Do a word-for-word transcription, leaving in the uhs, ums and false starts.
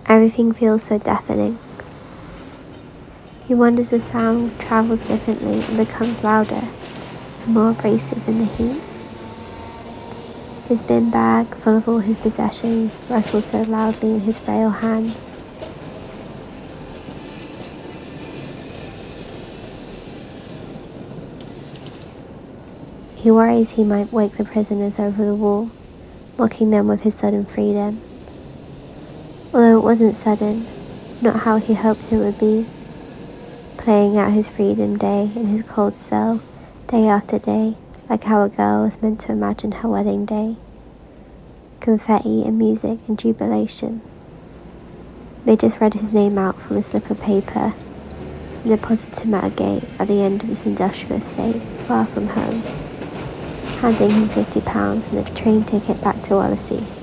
Everything feels so deafening. He wonders the sound travels differently and becomes louder and more abrasive in the heat. His bin bag, full of all his possessions, rustles so loudly in his frail hands. He worries he might wake the prisoners over the wall, mocking them with his sudden freedom. Although it wasn't sudden, not how he hoped it would be, playing out his freedom day in his cold cell, day after day, like how a girl was meant to imagine her wedding day. Confetti and music and jubilation. They just read his name out from a slip of paper and deposited him at a gate at the end of this industrial estate, far from home, handing him fifty pounds and a train ticket back to Wallasey.